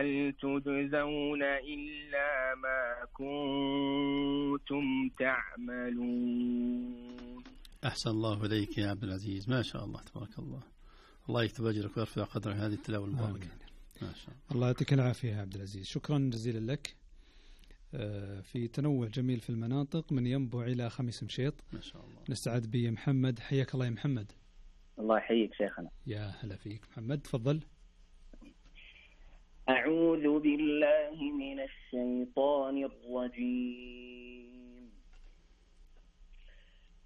هل تجزون إلا ما كنتم تعملون. أحسن الله إليك يا عبد العزيز، ما شاء الله تبارك الله. الله يكتب أجرك ويرفع قدرك هذه التلاوة المباركة. ما شاء الله. الله يعطيك العافية يا عبد العزيز، شكرا جزيلا لك. في تنوع جميل في المناطق من ينبع إلى خميس مشيط. ما شاء الله. نستعد بمحمد، حياك الله يا محمد. الله يحييك شيخنا. يا هلا فيك محمد، تفضل. أعوذ بالله من الشيطان الرجيم.